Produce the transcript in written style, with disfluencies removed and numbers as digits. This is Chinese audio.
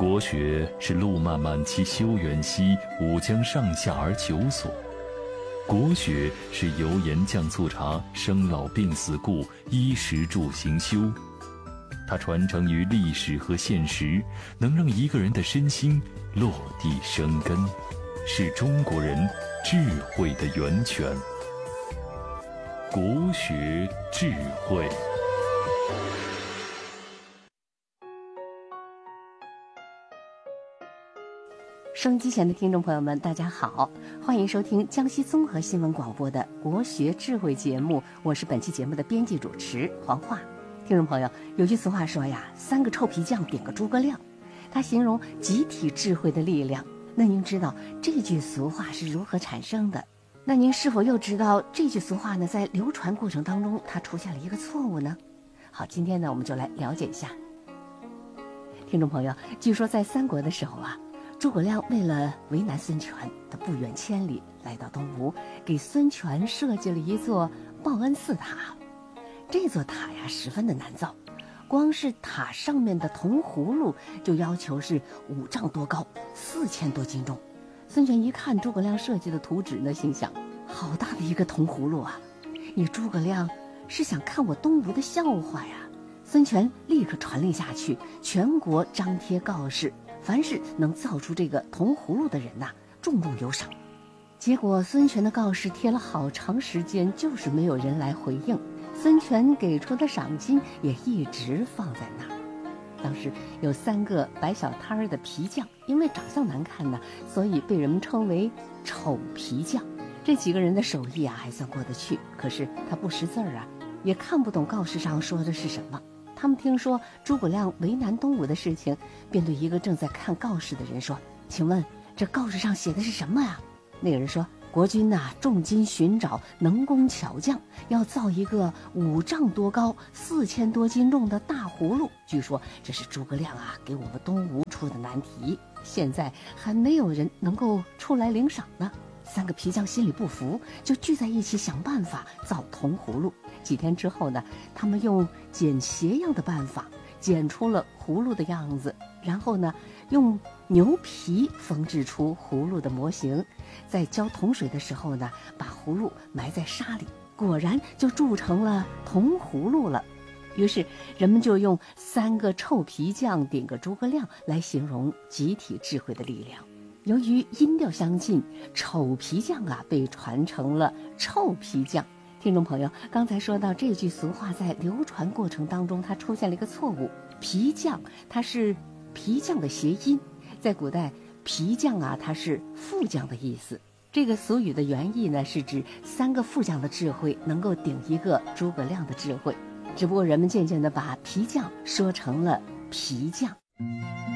国学是路漫漫其修远兮，吾将上下而求索。国学是油盐酱醋茶，生老病死故，衣食住行修。它传承于历史和现实，能让一个人的身心落地生根，是中国人智慧的源泉。国学智慧。 收音机前的听众朋友们，大家好，欢迎收听江西综合新闻广播的国学智慧节目，我是本期节目的编辑主持黄华。听众朋友，有句俗话说呀，3个臭皮匠点个诸葛亮，它形容集体智慧的力量。那您知道这句俗话是如何产生的？那您是否又知道这句俗话呢，在流传过程当中它出现了一个错误呢？好，今天呢我们就来了解一下。听众朋友，据说在三国的时候啊，诸葛亮为了为难孙权，他不远千里来到东吴，给孙权设计了一座报恩寺塔。这座塔呀十分的难造，光是塔上面的铜葫芦就要求是5丈多高，4000多斤重。孙权一看诸葛亮设计的图纸呢，心想：好大的一个铜葫芦啊！你诸葛亮是想看我东吴的笑话呀？孙权立刻传令下去，全国张贴告示，凡是能造出这个铜葫芦的人呐，重重有赏。结果孙权的告示贴了好长时间，就是没有人来回应。孙权给出的赏金也一直放在那儿。当时有3个摆小摊儿的皮匠，因为长相难看呢，所以被人们称为丑皮匠。这几个人的手艺啊还算过得去，可是他不识字儿啊，也看不懂告示上说的是什么。他们听说诸葛亮为难东吴的事情，便对一个正在看告示的人说：请问这告示上写的是什么呀？那个人说：国君呐，重金寻找能工巧匠，要造一个5丈多高、4000多斤重的大葫芦。据说这是诸葛亮啊给我们东吴出的难题，现在还没有人能够出来领赏呢。3个皮匠心里不服，就聚在一起想办法造铜葫芦。几天之后呢，他们用剪鞋样的办法剪出了葫芦的样子，然后呢用牛皮缝制出葫芦的模型，在浇铜水的时候呢，把葫芦埋在沙里，果然就铸成了铜葫芦了。于是人们就用3个臭皮匠顶个诸葛亮来形容集体智慧的力量。由于音调相近，丑皮匠啊被传成了臭皮匠。听众朋友，刚才说到这句俗话在流传过程当中，它出现了一个错误。皮匠它是皮匠的谐音，在古代皮匠啊它是副将的意思。这个俗语的原意呢是指3个副将的智慧能够顶一个诸葛亮的智慧，只不过人们渐渐地把皮匠说成了皮匠。